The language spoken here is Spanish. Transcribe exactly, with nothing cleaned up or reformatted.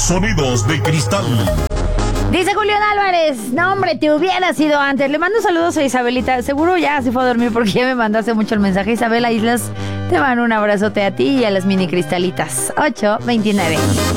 Sonidos de cristal. Dice Julián Álvarez, no hombre, te hubiera sido antes. Le mando saludos a Isabelita. Seguro ya se fue a dormir porque ya me mandaste mucho el mensaje. Isabela Islas, te mando un abrazote a ti y a las mini cristalitas. ocho veintinueve.